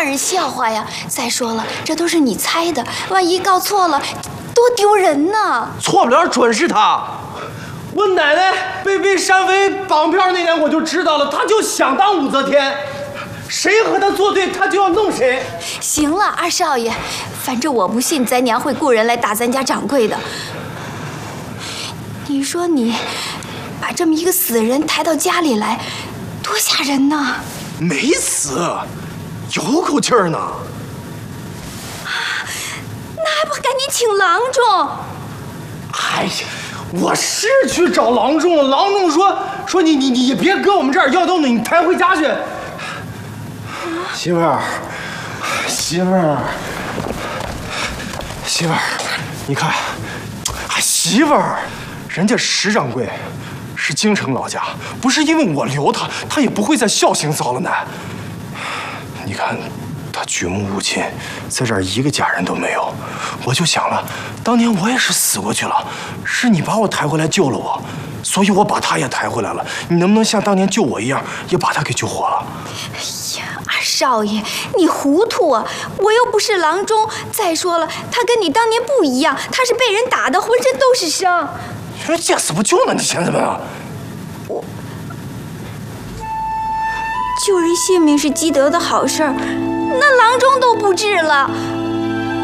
人笑话呀。再说了，这都是你猜的，万一告错了，多丢人呢！ 错不了，准是他。我奶奶被山匪绑票那年我就知道了，他就想当武则天，谁和他作对，他就要弄谁。 行了，二少爷，反正我不信咱娘会雇人来打咱家掌柜的。你说你把这么一个死人抬到家里来，多吓人呐！ 没死，有口气儿呢。 那还不赶紧请郎中？ 哎呀，我是去找郎中了，郎中说你别搁我们这儿，要东西你抬回家去。媳妇儿，媳妇儿，媳妇儿，你看，媳妇儿，人家石掌柜是京城老家，不是因为我留他，他也不会再孝行遭了难。你看，他举目无亲，在这儿一个家人都没有。我就想了，当年我也是死过去了，是你把我抬回来救了我，所以我把他也抬回来了。你能不能像当年救我一样，也把他给救活了？ 哎呀，二少爷，你糊涂啊！我又不是郎中。再说了，他跟你当年不一样，他是被人打的，浑身都是伤。 见死不救呢，你想怎么样？ 我救人性命是积德的好事儿，那郎中都不治了。